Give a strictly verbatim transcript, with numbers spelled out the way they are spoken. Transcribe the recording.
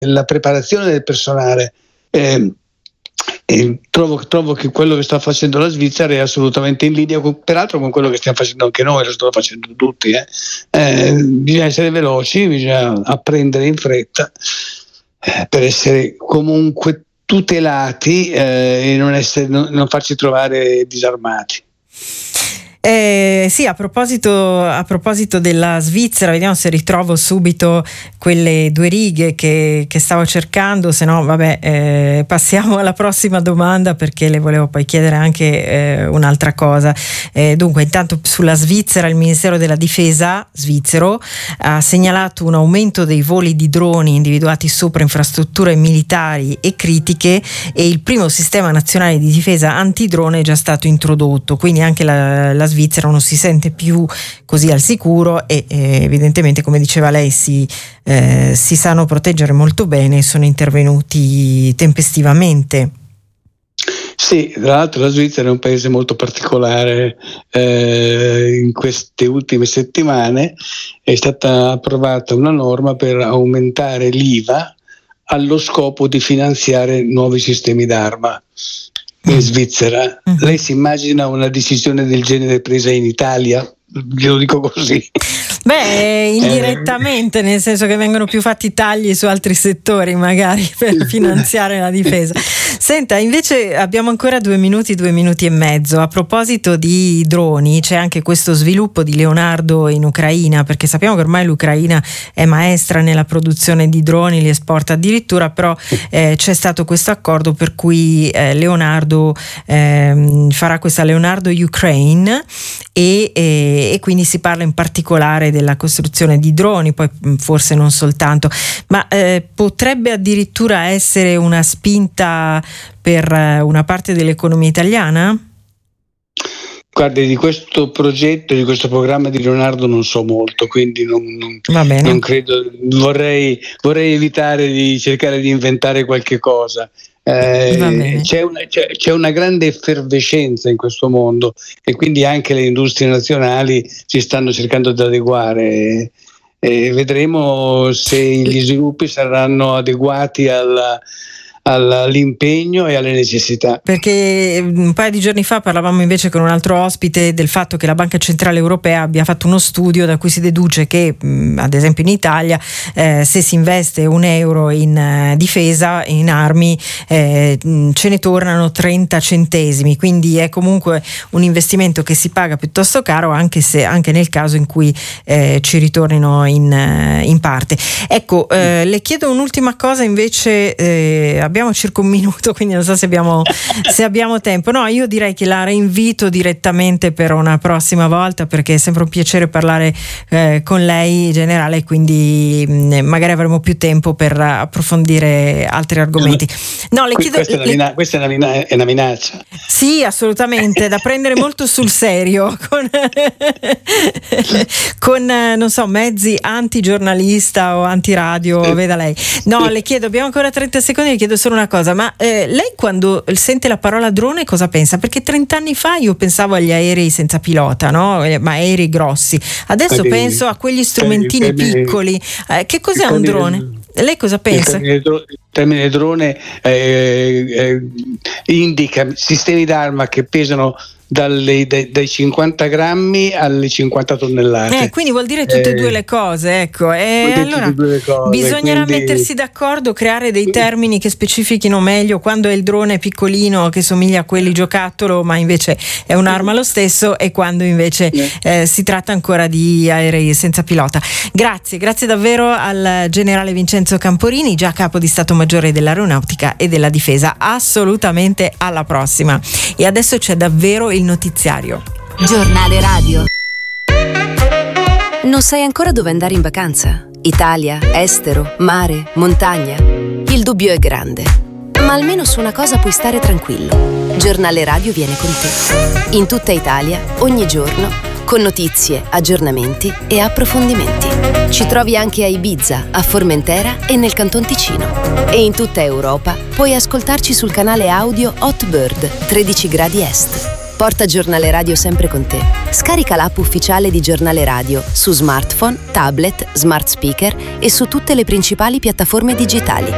la preparazione del personale. Eh, E trovo, trovo che quello che sta facendo la Svizzera è assolutamente in linea con, peraltro con quello che stiamo facendo anche noi, lo stanno facendo tutti. Eh. Eh, bisogna essere veloci, bisogna apprendere in fretta eh, per essere comunque tutelati eh, e non, essere, non, non farci trovare disarmati. Eh, sì, a proposito, a proposito della Svizzera, vediamo se ritrovo subito quelle due righe che, che stavo cercando, se no vabbè eh, passiamo alla prossima domanda, perché le volevo poi chiedere anche eh, un'altra cosa. Eh, dunque, intanto sulla Svizzera, il Ministero della Difesa svizzero ha segnalato un aumento dei voli di droni individuati sopra infrastrutture militari e critiche, e il primo sistema nazionale di difesa antidrone è già stato introdotto, quindi anche la, la Svizzera non si sente più così al sicuro e eh, evidentemente, come diceva lei, si, eh, si sanno proteggere molto bene e sono intervenuti tempestivamente. Sì, tra l'altro la Svizzera è un paese molto particolare. Eh, in queste ultime settimane è stata approvata una norma per aumentare l'I V A allo scopo di finanziare nuovi sistemi d'arma in Svizzera. Uh-huh. Lei si immagina una decisione del genere presa in Italia? Glielo dico così. Beh, indirettamente, eh. nel senso che vengono più fatti tagli su altri settori magari per finanziare la difesa. Senta, invece abbiamo ancora due minuti, due minuti e mezzo. A proposito di droni, c'è anche questo sviluppo di Leonardo in Ucraina, perché sappiamo che ormai l'Ucraina è maestra nella produzione di droni, li esporta addirittura, però eh, c'è stato questo accordo per cui eh, Leonardo eh, farà questa Leonardo Ukraine e, e e quindi si parla in particolare della costruzione di droni, poi forse non soltanto, ma eh, potrebbe addirittura essere una spinta per una parte dell'economia italiana? Guardi, di questo progetto, di questo programma di Leonardo non so molto, quindi non, non, Va bene. non credo, vorrei, vorrei evitare di cercare di inventare qualche cosa. Eh, c'è, una, c'è, c'è una grande effervescenza in questo mondo e quindi anche le industrie nazionali si stanno cercando di adeguare e vedremo se gli sviluppi saranno adeguati alla all'impegno e alle necessità. Perché un paio di giorni fa parlavamo invece con un altro ospite del fatto che la Banca Centrale Europea abbia fatto uno studio da cui si deduce che ad esempio in Italia eh, se si investe un euro in eh, difesa, in armi, eh, ce ne tornano trenta centesimi, quindi è comunque un investimento che si paga piuttosto caro, anche se anche nel caso in cui eh, ci ritornino in, eh, in parte. Ecco, eh, le chiedo un'ultima cosa invece. eh, Abbiamo circa un minuto, quindi non so se abbiamo, se abbiamo tempo. No, io direi che la reinvito direttamente per una prossima volta, perché è sempre un piacere parlare eh, con lei, generale, quindi mh, magari avremo più tempo per approfondire altri argomenti. No, le chiedo, questa, è una, le... questa è, una mina- è una minaccia. Sì, assolutamente, da prendere molto sul serio con, con non so, mezzi antigiornalista o antiradio, veda lei. No, le chiedo, abbiamo ancora trenta secondi, le chiedo solo una cosa, ma eh, lei quando sente la parola drone cosa pensa? Perché trent'anni fa io pensavo agli aerei senza pilota, no? Eh, ma aerei grossi. Adesso Quindi, penso a quegli strumentini il termine, piccoli. Eh, che cos'è un drone? Lei cosa pensa? Il termine drone eh, eh, indica sistemi d'arma che pesano dalle, dai, dai cinquanta grammi alle cinquanta tonnellate. Eh, quindi vuol dire tutte e eh, due le cose, ecco. E allora cose, bisognerà quindi... mettersi d'accordo, creare dei termini che specifichino meglio quando è il drone piccolino che somiglia a quelli giocattolo, ma invece è un'arma lo stesso, e quando invece eh, si tratta ancora di aerei senza pilota. Grazie, grazie davvero al generale Vincenzo Camporini, già capo di Stato Maggiore dell'Aeronautica e della Difesa. Assolutamente alla prossima. E adesso c'è davvero il notiziario. Giornale radio. Non sai ancora dove andare in vacanza? Italia, estero, mare, montagna? Il dubbio è grande, ma almeno su una cosa puoi stare tranquillo. Giornale radio viene con te. In tutta Italia, ogni giorno, con notizie, aggiornamenti e approfondimenti. Ci trovi anche a Ibiza, a Formentera e nel Canton Ticino. E in tutta Europa puoi ascoltarci sul canale audio Hotbird tredici gradi est. Porta Giornale Radio sempre con te. Scarica l'app ufficiale di Giornale Radio su smartphone, tablet, smart speaker e su tutte le principali piattaforme digitali.